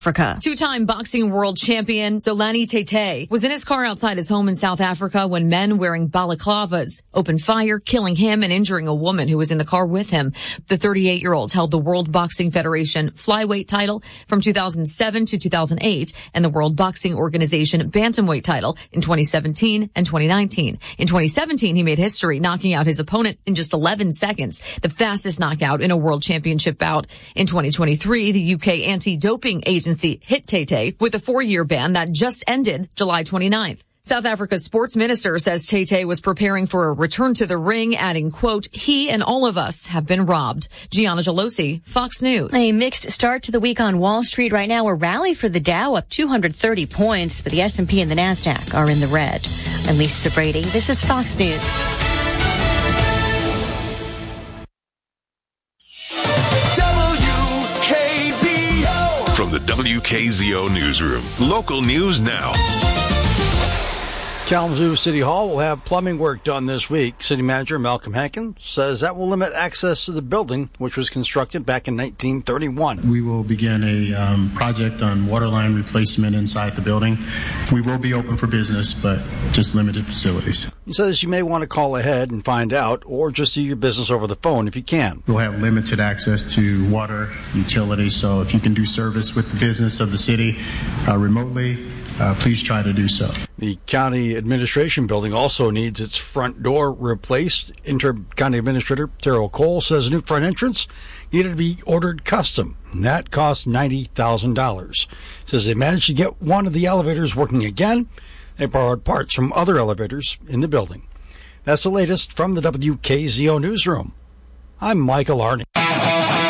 Africa. Two-time boxing world champion Zolani Tete was in his car outside his home in South Africa when men wearing balaclavas opened fire, killing him and injuring a woman who was in the car with him. The 38-year-old held the World Boxing Federation flyweight title from 2007 to 2008 and the World Boxing Organization bantamweight title in 2017 and 2019. In 2017, he made history, knocking out his opponent in just 11 seconds, the fastest knockout in a world championship bout. In 2023, the UK anti-doping agency hit Tete with a 4-year ban that just ended July 29th. South Africa's sports minister says Tete was preparing for a return to the ring, adding, quote, "He and all of us have been robbed." Gianna Gelosi, Fox News. A mixed start to the week on Wall Street right now. A rally for the Dow up 230 points, but the S&P and the NASDAQ are in the red. I'm Lisa Brady. This is Fox News. From the WKZO Newsroom, local news now. Kalamazoo City Hall will have plumbing work done this week. City Manager Malcolm Hankin says that will limit access to the building, which was constructed back in 1931. We will begin a project on water line replacement inside the building. We will be open for business, but just limited facilities. He says you may want to call ahead and find out, or just do your business over the phone if you can. We'll have limited access to water, utilities, so if you can do service with the business of the city remotely, please try to do so. The county administration building also needs its front door replaced. Interim County Administrator Terrell Cole says a new front entrance needed to be ordered custom, and that cost $90,000. Says they managed to get one of the elevators working again. They borrowed parts from other elevators in the building. That's the latest from the WKZO Newsroom. I'm Michael Arney.